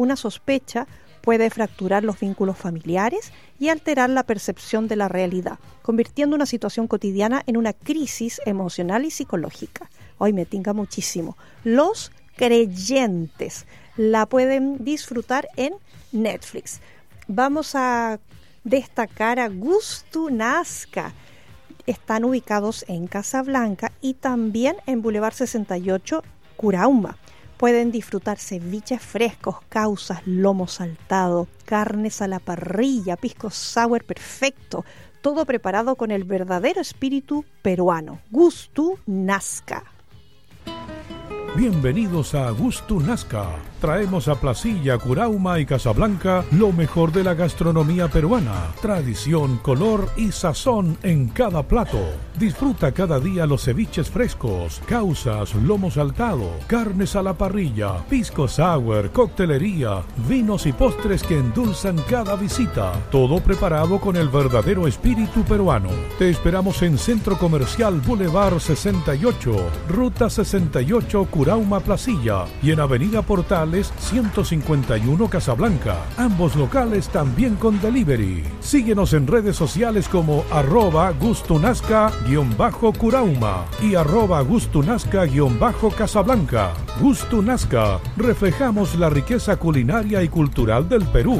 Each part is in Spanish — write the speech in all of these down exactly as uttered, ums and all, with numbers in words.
una sospecha puede fracturar los vínculos familiares y alterar la percepción de la realidad, convirtiendo una situación cotidiana en una crisis emocional y psicológica. Hoy me tinca muchísimo. Los creyentes la pueden disfrutar en Netflix. Vamos a destacar a Gusto Nazca. Están ubicados en Casablanca y también en Boulevard sesenta y ocho, Curauma. Pueden disfrutar ceviches frescos, causas, lomo saltado, carnes a la parrilla, pisco sour perfecto, todo preparado con el verdadero espíritu peruano. Gusto Nazca. Bienvenidos a Gusto Nazca. Traemos a Placilla, Curauma y Casablanca lo mejor de la gastronomía peruana. Tradición, color y sazón en cada plato. Disfruta cada día los ceviches frescos, causas, lomo saltado, carnes a la parrilla, pisco sour, coctelería, vinos y postres que endulzan cada visita. Todo preparado con el verdadero espíritu peruano. Te esperamos en Centro Comercial Boulevard sesenta y ocho, Ruta sesenta y ocho, Curauma, Placilla, y en Avenida Portales ciento cincuenta y uno, Casablanca. Ambos locales también con delivery. Síguenos en redes sociales como arroba gustunazca-curauma y arroba gustunazca-casablanca. Gusto Nazca, reflejamos la riqueza culinaria y cultural del Perú.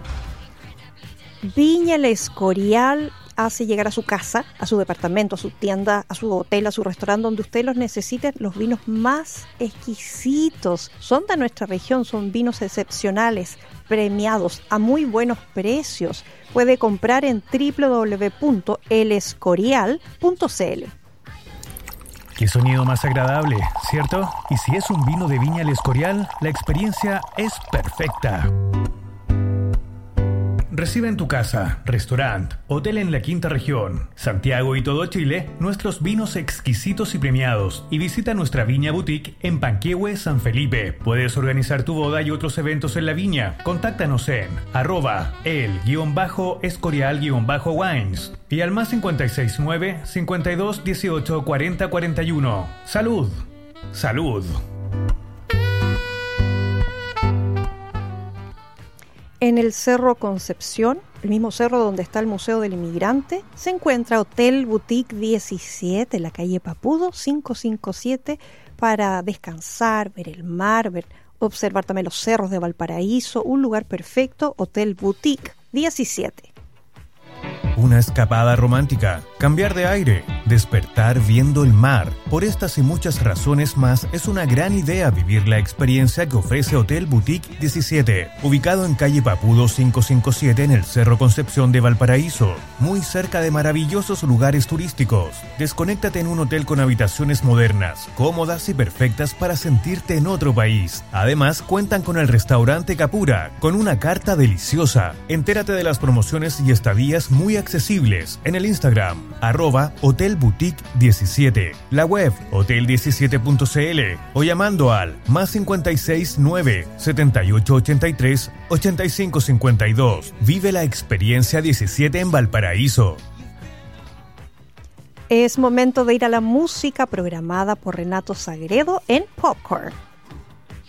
Viña El Escorial hace llegar a su casa, a su departamento, a su tienda, a su hotel, a su restaurante, donde usted los necesite, los vinos más exquisitos. Son de nuestra región, son vinos excepcionales, premiados a muy buenos precios. Puede comprar en doble u doble u doble u punto el escorial punto c l. Qué sonido más agradable, ¿cierto? Y si es un vino de Viña El Escorial, la experiencia es perfecta. Recibe en tu casa, restaurante, hotel en la Quinta Región, Santiago y todo Chile nuestros vinos exquisitos y premiados, y visita nuestra viña boutique en Panquehue, San Felipe. Puedes organizar tu boda y otros eventos en la viña. Contáctanos en arroba el-escorial-wines y al más cincuenta y seis nueve, cincuenta y dos, dieciocho, cuarenta, cuarenta y uno. ¡Salud! ¡Salud! En el Cerro Concepción, el mismo cerro donde está el Museo del Inmigrante, se encuentra Hotel Boutique diecisiete, en la calle Papudo quinientos cincuenta y siete, para descansar, ver el mar, ver, observar también los cerros de Valparaíso. Un lugar perfecto, Hotel Boutique diecisiete. Una escapada romántica, cambiar de aire, despertar viendo el mar. Por estas y muchas razones más, es una gran idea vivir la experiencia que ofrece Hotel Boutique diecisiete, ubicado en calle Papudo quinientos cincuenta y siete en el Cerro Concepción de Valparaíso, muy cerca de maravillosos lugares turísticos. Desconéctate en un hotel con habitaciones modernas, cómodas y perfectas para sentirte en otro país. Además, cuentan con el restaurante Capura, con una carta deliciosa. Entérate de las promociones y estadías muy accesibles en el Instagram, arroba Hotel Boutique diecisiete, la web hotel diecisiete punto c l o llamando al más cincuenta y seis nueve, setenta y ocho ochenta y tres, ochenta y cinco cincuenta y dos. Vive la experiencia diecisiete en Valparaíso. Es momento de ir a la música programada por Renato Sagredo en Popcorn.